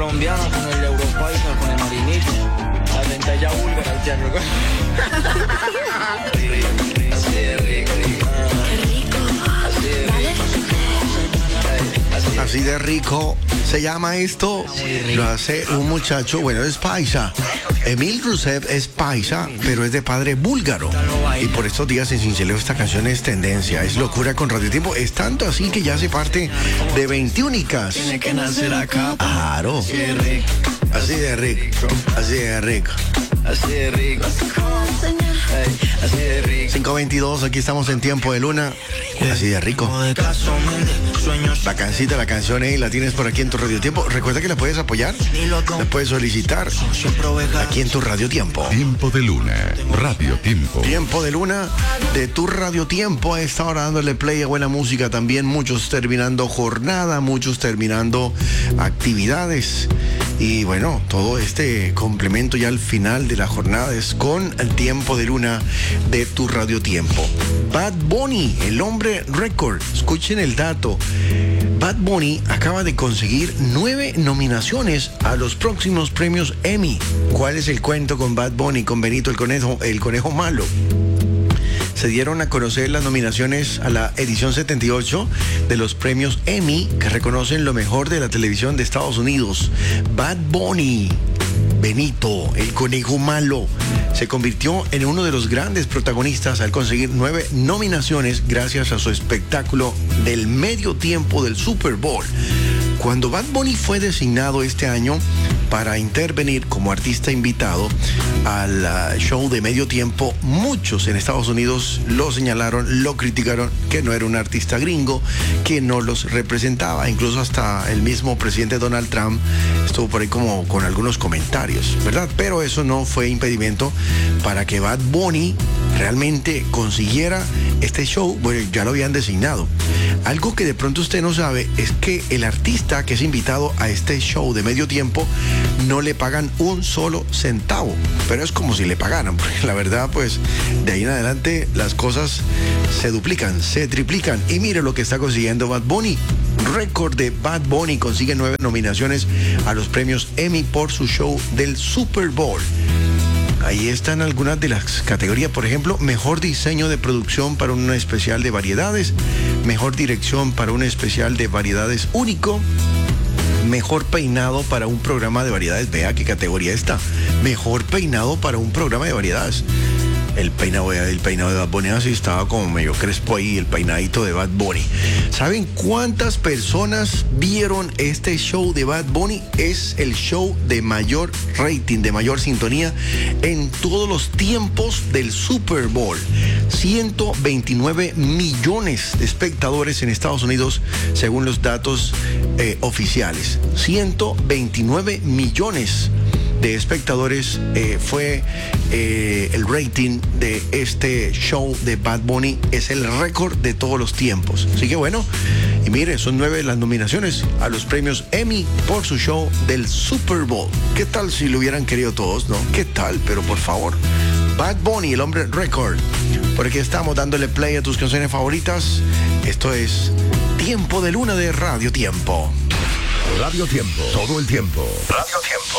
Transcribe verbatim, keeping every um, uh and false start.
colombiano con el Europaisa, con el marinito. La centella búlgara, el tiano. Así de rico. Así de rico. Así de rico se llama esto. Lo hace un muchacho, bueno, es paisa. Emil Rusev es paisa, pero es de padre búlgaro. Y por estos días en Cincelejo esta canción es tendencia, es locura con Radio Tiempo. Es tanto así que ya hace parte de veintiúnicas. Tiene que nacer acá. Claro. Así de rico. Así de rico. Así de rico. Así de rico. Así de rico. cinco veintidós, aquí estamos en Tiempo de Luna. Así de rico. La cancita, la canción, ¿eh? La tienes por aquí en tu Radio Tiempo. Recuerda que la puedes apoyar, la puedes solicitar aquí en tu Radio Tiempo. Tiempo de Luna, Radio Tiempo. Tiempo de Luna de tu Radio Tiempo. A esta hora dándole play a buena música también. Muchos terminando jornada, muchos terminando actividades. Y bueno, todo este complemento ya al final de la jornada es con el Tiempo de Luna de tu Radio Tiempo. Bad Bunny, el hombre récord. Escuchen el dato. Bad Bunny acaba de conseguir nueve nominaciones a los próximos premios Emmy. ¿Cuál es el cuento con Bad Bunny, con Benito el conejo, el conejo malo? Se dieron a conocer las nominaciones a la edición setenta y ocho de los premios Emmy, que reconocen lo mejor de la televisión de Estados Unidos. Bad Bunny, Benito, el conejo malo, se convirtió en uno de los grandes protagonistas al conseguir nueve nominaciones gracias a su espectáculo del medio tiempo del Super Bowl. Cuando Bad Bunny fue designado este año para intervenir como artista invitado al uh, show de medio tiempo, muchos en Estados Unidos lo señalaron, lo criticaron, que no era un artista gringo, que no los representaba. Incluso hasta el mismo presidente Donald Trump estuvo por ahí como con algunos comentarios, ¿verdad? Pero eso no fue impedimento para que Bad Bunny realmente consiguiera este show. Bueno, ya lo habían designado. Algo que de pronto usted no sabe es que el artista que es invitado a este show de medio tiempo no le pagan un solo centavo, pero es como si le pagaran, porque la verdad, pues de ahí en adelante las cosas se duplican, se triplican. Y mire lo que está consiguiendo Bad Bunny. Récord de Bad Bunny, consigue nueve nominaciones a los premios Emmy por su show del Super Bowl. Ahí están algunas de las categorías, por ejemplo, mejor diseño de producción para un especial de variedades, mejor dirección para un especial de variedades único, mejor peinado para un programa de variedades. Vea qué categoría está. Mejor peinado para un programa de variedades. El peinado, el peinado de Bad Bunny así estaba como medio crespo ahí, el peinadito de Bad Bunny. ¿Saben cuántas personas vieron este show de Bad Bunny? Es el show de mayor rating, de mayor sintonía en todos los tiempos del Super Bowl. ciento veintinueve millones de espectadores en Estados Unidos, según los datos eh, oficiales. ciento veintinueve millones de espectadores eh, fue eh, el rating de este show de Bad Bunny. Es el récord de todos los tiempos. Así que bueno, y mire, son nueve las nominaciones a los premios Emmy por su show del Super Bowl. ¿Qué tal si lo hubieran querido todos, no? ¿Qué tal? Pero por favor, Bad Bunny, el hombre récord. Por aquí estamos dándole play a tus canciones favoritas. Esto es Tiempo de Luna de Radio Tiempo. Radio Tiempo, todo el tiempo. Radio Tiempo.